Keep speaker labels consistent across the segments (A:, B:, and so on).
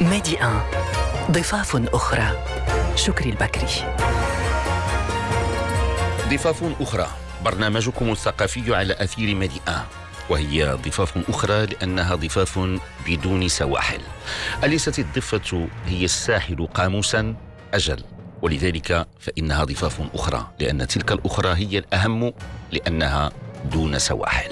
A: ميدي 1 ضفاف أخرى. شكري البكري.
B: ضفاف أخرى، برنامجكم الثقافي على أثير ميدي 1، وهي ضفاف أخرى لأنها ضفاف بدون سواحل. أليست الضفة هي الساحل قاموسا؟ أجل، ولذلك فإنها ضفاف أخرى، لأن تلك الأخرى هي الأهم لأنها دون سواحل.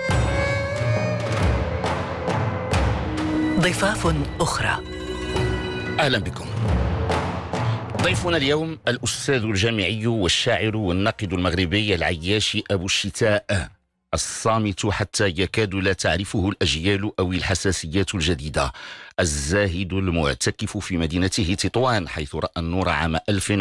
A: ضفاف أخرى.
B: أهلا بكم. ضيفنا اليوم الأستاذ الجامعي والشاعر والناقد المغربي العياشي أبو الشتاء، الصامت حتى يكاد لا تعرفه الأجيال أو الحساسيات الجديدة، الزاهد المعتكف في مدينته تطوان، حيث رأى النور عام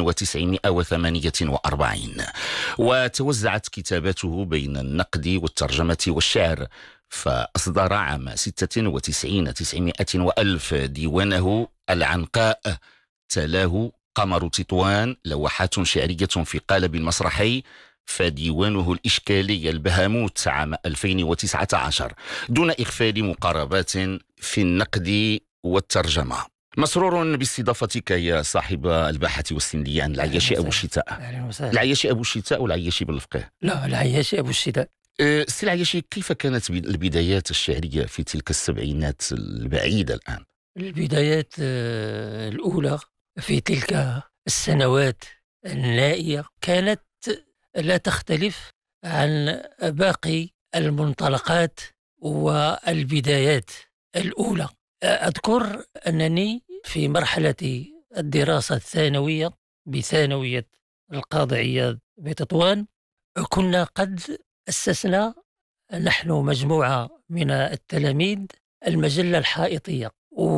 B: 1948، وتوزعت كتاباته بين النقد والترجمة والشعر، فأصدر عام 96 900 و1000 ديوانه العنقاء، تلاه قمر تطوان، لوحات شعرية في قالب مسرحي، فديوانه الإشكالي البهاموت عام 2019، دون إغفال مقاربات في النقد والترجمة. مسرور باستضافتك يا صاحب الباحة والسندية عن العياشي أبو الشتاء. العياشي أبو الشتاء والعياشي بالفقه؟
C: لا، العياشي أبو الشتاء.
B: سي العياشي، كيف كانت البدايات الشعرية في تلك السبعينات البعيدة الآن؟
C: البدايات الأولى في تلك السنوات النائية كانت لا تختلف عن باقي المنطلقات والبدايات الأولى. أذكر أنني في مرحلة الدراسة الثانوية بثانوية القاضي عياض بتطوان كنا قد أسسنا نحن مجموعة من التلاميذ المجلة الحائطية،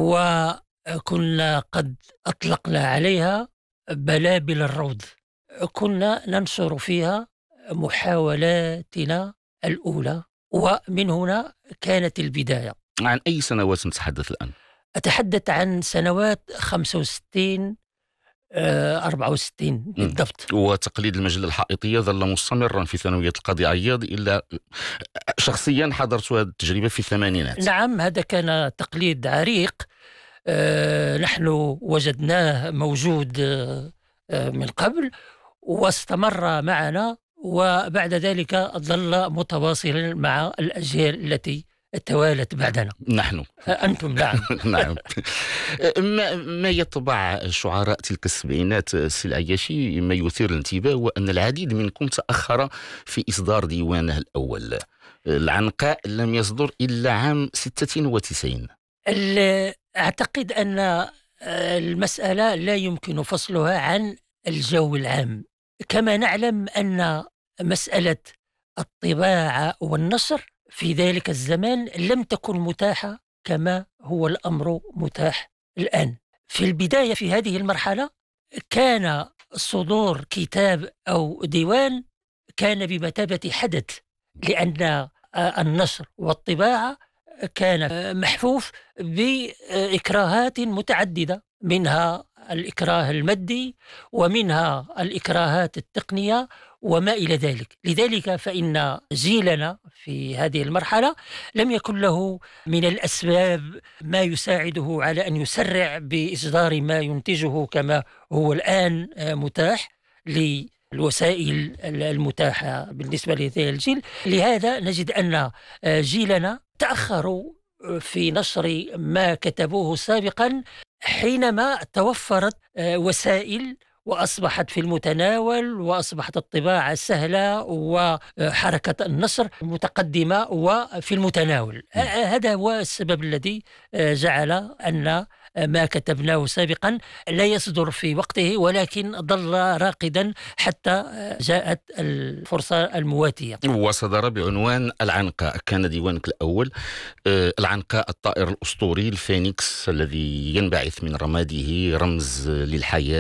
C: وكنا قد أطلقنا عليها بلابل الروض. كنا ننشر فيها محاولاتنا الأولى، ومن هنا كانت البداية.
B: عن أي سنوات نتحدث الآن؟
C: أتحدث عن سنوات 65 64 بالضبط.
B: وتقليد المجلة الحائطية ظل مستمرا في ثانوية القاضي عياض، إلا شخصيا حضرت هذه التجربة في الثمانينات.
C: نعم، هذا كان تقليد عريق، نحن وجدناه موجود من قبل واستمر معنا، وبعد ذلك ظل متواصلا مع الأجيال التي توالت بعدنا.
B: نحن
C: أنتم. نعم.
B: نعم. ما يطبع شعراء تلك السبعينات سي العياشي ما يثير الانتباه هو أن العديد منكم تأخر في إصدار ديوانه الأول. العنقاء لم يصدر إلا عام 96.
C: أعتقد أن المسألة لا يمكن فصلها عن الجو العام. كما نعلم أن مسألة الطباعة والنشر في ذلك الزمان لم تكن متاحة كما هو الأمر متاح الآن. في البداية في هذه المرحلة كان صدور كتاب أو ديوان كان بمثابة حدث، لأن النشر والطباعة كان محفوف بإكراهات متعددة، منها الإكراه المادي ومنها الإكراهات التقنية وما إلى ذلك. لذلك فإن جيلنا في هذه المرحلة لم يكن له من الأسباب ما يساعده على أن يسرع بإصدار ما ينتجه كما هو الآن متاح للوسائل المتاحة بالنسبة لهذا الجيل. لهذا نجد أن جيلنا تأخروا في نشر ما كتبوه سابقا، حينما توفرت وسائل وأصبحت في المتناول، وأصبحت الطباعة سهلة وحركة النشر متقدمة وفي المتناول. هذا هو السبب الذي جعل أن ما كتبناه سابقا لا يصدر في وقته، ولكن ظل راقدا حتى جاءت الفرصة المواتية
B: وصدر بعنوان العنقاء. كان ديوانك الأول العنقاء، الطائر الأسطوري الفينيكس الذي ينبعث من رماده رمز للحياة